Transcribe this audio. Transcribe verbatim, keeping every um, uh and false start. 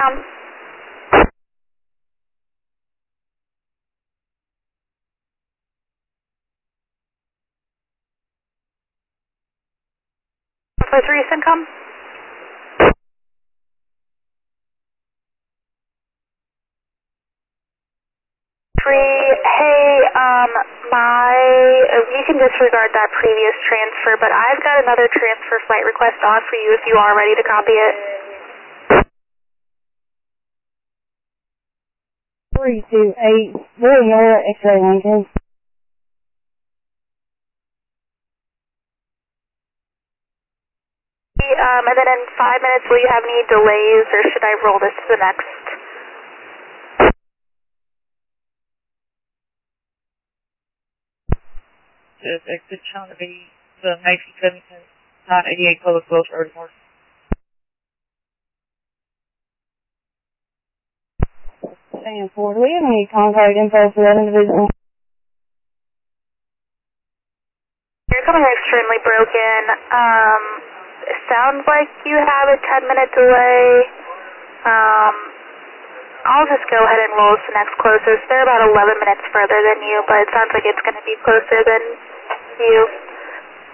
Come. For three, Syncom. Three, hey, um, my, uh, you can disregard that previous transfer, but I've got another transfer flight request on for you if you are ready to copy it. three two eight, Roy Nora, X-ray Lincoln. Um, and then in five minutes, will you have any delays, or should I roll this to the next? This exit shown to be the nineteen seventy-seven, nine eighty-eight Public Road, Earth North. Stand for, do we have any contact info for that individual? You're coming extremely broken. Um, it sounds like you have a ten minute delay. Um, I'll just go ahead and roll to the next closest. They're about eleven minutes further than you, but it sounds like it's going to be closer than you.